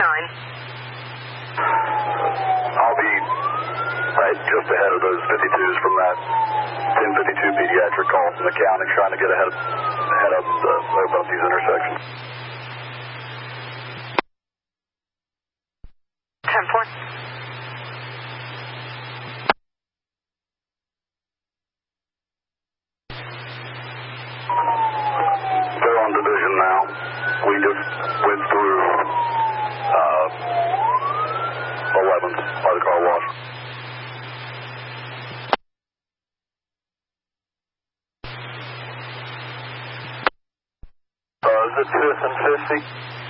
I'll be right just ahead of those 52s from that 1052 pediatric call from the county, trying to get ahead of open up these intersections. 10-4. They're on division now. We just went through 11th by the car wash. Is it 5th and 50?